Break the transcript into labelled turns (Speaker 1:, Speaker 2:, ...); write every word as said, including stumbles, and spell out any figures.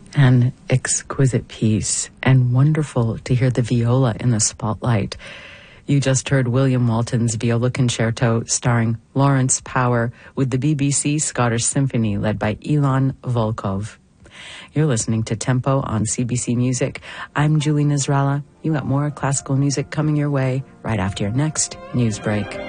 Speaker 1: An exquisite piece, and wonderful to hear the viola in the spotlight. You just heard William Walton's Viola Concerto starring Lawrence Power with the B B C Scottish Symphony led by Ilan Volkov. You're listening to Tempo on C B C Music. I'm Julie Nasrallah. You got more classical music coming your way right after your next news break.